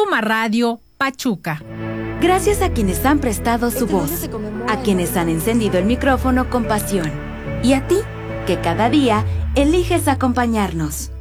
Suma Radio Pachuca. Gracias a quienes han prestado su voz, a quienes han encendido el micrófono con pasión, y a ti, que cada día eliges acompañarnos.